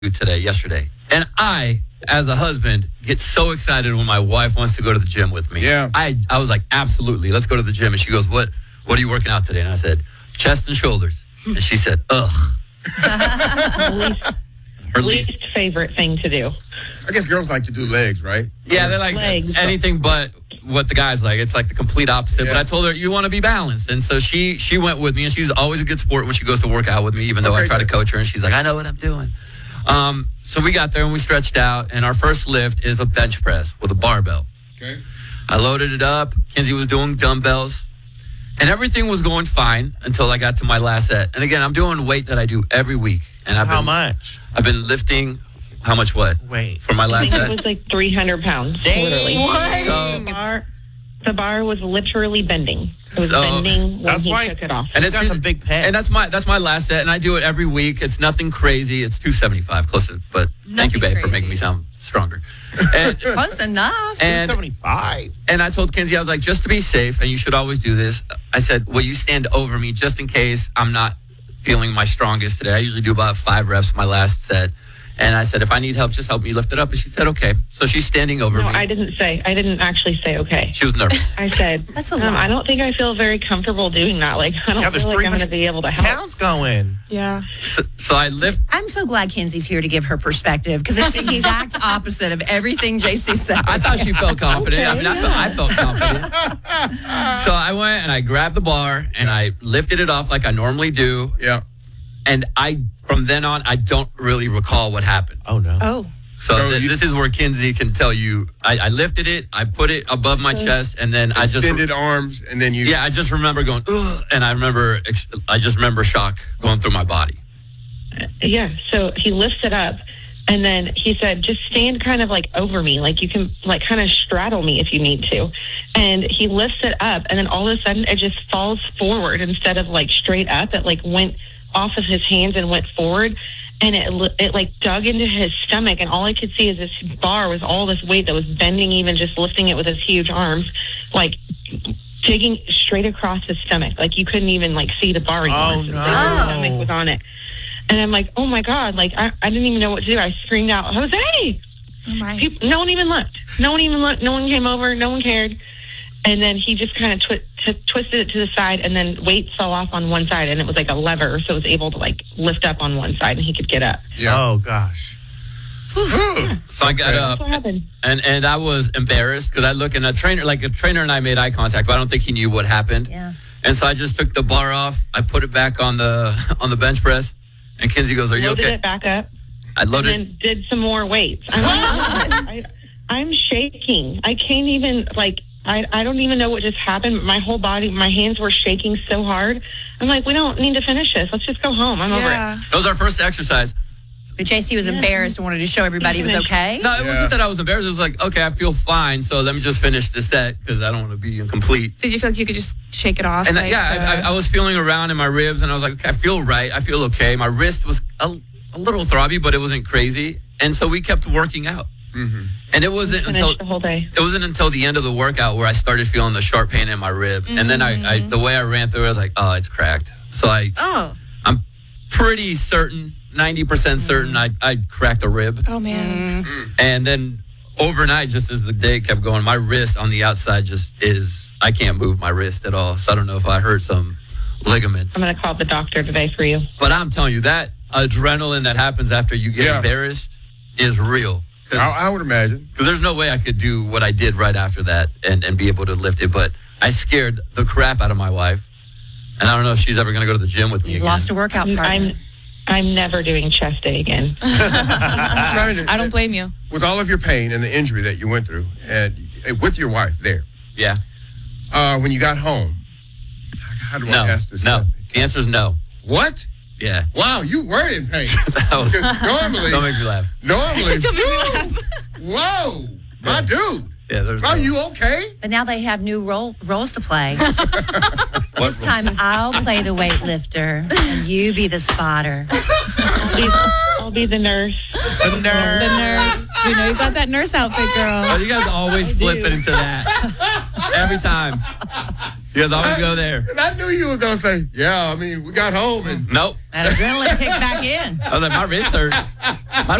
yesterday. And I, as a husband, get so excited when my wife wants to go to the gym with me. Yeah. I was like, absolutely, let's go to the gym. And she goes, what are you working out today? And I said, chest and shoulders. And she said, ugh. Her least favorite thing to do. I guess girls like to do legs, right? Yeah, they like legs. anything but what the guys like. It's like the complete opposite. Yeah. But I told her, you want to be balanced. And so she went with me, and she's always a good sport when she goes to work out with me, even though I try to coach her, and she's like, I know what I'm doing. So we got there, and we stretched out, and our first lift is a bench press with a barbell. Okay. I loaded it up. Kenzie was doing dumbbells, and everything was going fine until I got to my last set. And again, I'm doing weight that I do every week. And How much? I've been lifting. How much what? Wait. For my I last think set? it was like 300 pounds, Dang. literally. What? The bar was literally bending. It was So, bending when that's he why- took it off. And She's got some big pecs. And that's my last set, and I do it every week. It's nothing crazy. It's 275, closer. But thank you, babe, for making me sound stronger. And, Close enough. and 75. and I told Kenzie, I was like, just to be safe, and you should always do this. I said, will you stand over me just in case I'm not feeling my strongest today? I usually do about 5 reps my last set. And I said, if I need help, just help me lift it up. And she said, okay. So she's standing over No, me. I didn't actually say okay. She was nervous. I said, That's a lot. I don't think I feel very comfortable doing that. Like, I don't There's feel like I'm going to 300 be able to help. pounds going. Yeah. So I lift. I'm so glad Kenzie's here to give her perspective because it's the exact opposite of everything JC said. I thought she felt confident. I mean, I felt confident. So I went and I grabbed the bar and I lifted it off like I normally do. Yeah. And from then on, I don't really recall what happened. Oh, no. Oh. So this is where Kenzie can tell you. I lifted it, I put it above my chest, and then I just Extended arms, and then you. I just remember going, ugh, and I just remember shock going through my body. Yeah, so he lifts it up, and then he said, just stand kind of like over me, like you can like kind of straddle me if you need to. And he lifts it up, and then all of a sudden it just falls forward instead of like straight up. It like went off of his hands and went forward, and it like dug into his stomach, and all I could see is this bar with all this weight that was bending, even just lifting it with his huge arms, like digging straight across his stomach. Like you couldn't even like see the bar anymore. Oh, His no. stomach was on it. And I'm like, oh my God, like I didn't even know what to do. I screamed out, Jose! Oh my. No one even looked. No one came over. No one cared. And then he just kind of twisted it to the side, and then weight fell off on one side, and it was like a lever, so it was able to like lift up on one side, and he could get up. Yeah. Oh, gosh. So I got That's what up, happened. and I was embarrassed because I look and a trainer and I made eye contact, but I don't think he knew what happened. Yeah. And so I just took the bar off. I put it back on the bench press, and Kenzie goes, "Are you Loaded okay?" it back up, I and loaded. then did some more weights. I'm shaking. I can't even like. I don't even know what just happened. My whole body, my hands were shaking so hard. I'm like, we don't need to finish this. Let's just go home. I'm over it. That was our first exercise. But JC was embarrassed and wanted to show everybody it was okay. No, it wasn't that I was embarrassed. It was like, okay, I feel fine, so let me just finish the set because I don't want to be incomplete. Did you feel like you could just shake it off? And I was feeling around in my ribs, and I was like, okay, I feel right. I feel okay. My wrist was a little throbby, but it wasn't crazy. And so we kept working out. Mm-hmm. And it wasn't Finished the whole day. It wasn't until the end of the workout where I started feeling the sharp pain in my rib. And then I the way I ran through it, I was like, oh, it's cracked. So I'm pretty certain, 90% certain I cracked a rib. Oh, man. And then overnight, just as the day kept going, my wrist on the outside I can't move my wrist at all. So I don't know if I hurt some ligaments. I'm going to call the doctor today for you. But I'm telling you, that adrenaline that happens after you get embarrassed is real. I would imagine. Because there's no way I could do what I did right after that and be able to lift it. But I scared the crap out of my wife. And I don't know if she's ever going to go to the gym with me You've again. lost a workout partner. I'm never doing chest day again. I don't blame you. With all of your pain and the injury that you went through, and with your wife there, Yeah. when you got home, how do I No. ask this? No. The answer is no. What? Yeah. Wow, you were in pain. That was, Because normally, don't make me laugh. Don't make me laugh. whoa, my dude. Yeah, there's Are you okay? But now they have new roles to play. What- This time I'll play the weightlifter and you be the spotter. I'll be the nurse. The The nurse. nurse. You know, you got that nurse outfit, girl. Oh, you guys always flip it into that. Every time. You guys always go there. And I knew you were going to say, yeah, I mean, we got home and Nope. That adrenaline kicked back in. I was like, my wrist hurts. My